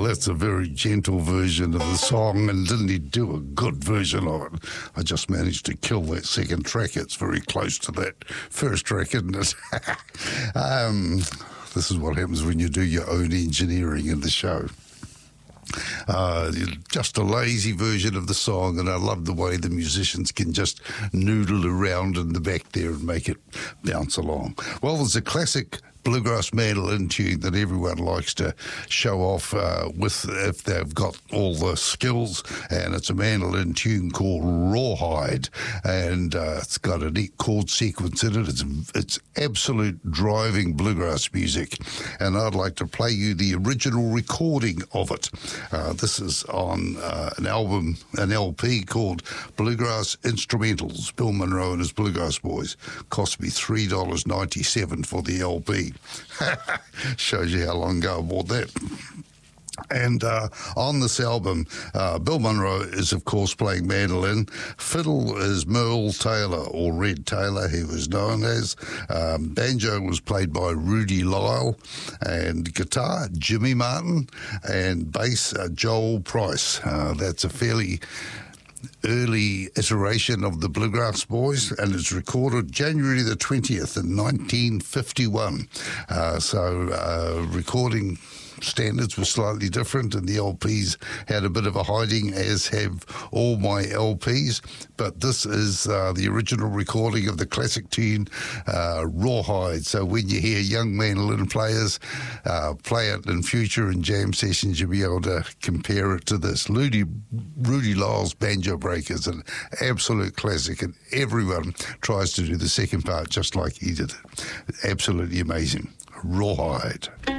that's a very gentle version of the song, and didn't he do a good version of it? I just managed to kill that second track. It's very close to that first track, isn't it? This is what happens when you do your own engineering in the show. Just a lazy version of the song, and I love the way the musicians can just noodle around in the back there and make it bounce along. Well, there's a classic bluegrass mandolin tune that everyone likes to show off with if they've got all the skills, and it's a mandolin tune called Rawhide, and it's got a neat chord sequence in it. It's absolute driving bluegrass music, and I'd like to play you the original recording of it. This is on an LP called Bluegrass Instrumentals, Bill Monroe and his Bluegrass Boys. Cost me $3.97 for the LP. Shows you how long ago I bought that. And on this album, Bill Monroe is, of course, playing mandolin. Fiddle is Merle Taylor, or Red Taylor, he was known as. Banjo was played by Rudy Lyle. And guitar, Jimmy Martin. And bass, Joel Price. That's a fairly early iteration of the Bluegrass Boys, and it's recorded January the 20th in 1951. Recording standards were slightly different, and the LPs had a bit of a hiding, as have all my LPs. But this is the original recording of the classic tune, Rawhide. So when you hear young mandolin players play it in future and jam sessions, you'll be able to compare it to this. Rudy Lyle's Banjo Break is an absolute classic, and everyone tries to do the second part just like he did it. Absolutely amazing. Rawhide.